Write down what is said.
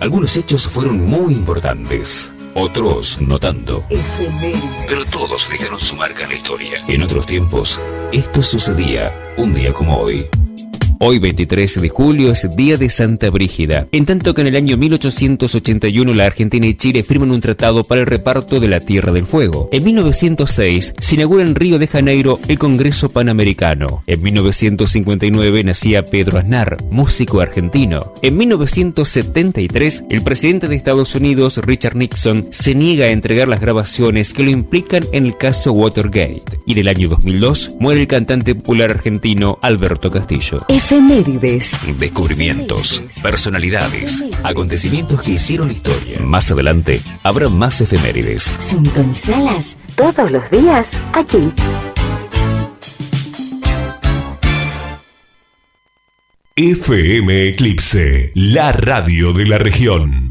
Algunos hechos fueron muy importantes, otros no tanto. Pero todos dejaron su marca en la historia. En otros tiempos, esto sucedía un día como hoy. Hoy, 23 de julio, es Día de Santa Brígida, en tanto que en el año 1881 la Argentina y Chile firman un tratado para el reparto de la Tierra del Fuego. En 1906 se inaugura en Río de Janeiro el Congreso Panamericano. En 1959 nacía Pedro Aznar, músico argentino. En 1973, el presidente de Estados Unidos, Richard Nixon, se niega a entregar las grabaciones que lo implican en el caso Watergate. Y en el año 2002 muere el cantante popular argentino Alberto Castillo. Efemérides. Descubrimientos, personalidades, acontecimientos que hicieron historia. Más adelante habrá más efemérides. Sintonizalas todos los días aquí. FM Eclipse, la radio de la región.